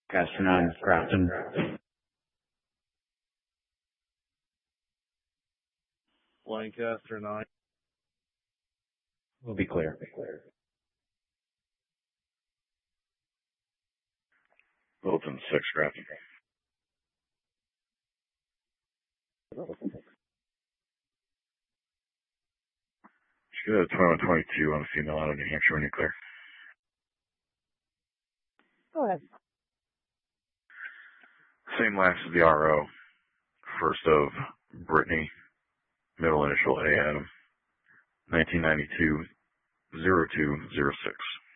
Caster 9, Grafton. Lancaster 9. We'll be clear. Wilton 6, Grafton. She got a 2122 on a female out of New Hampshire when you're clear. Go ahead. Same last as the RO. First of Brittany, middle initial AM, 1992 0206.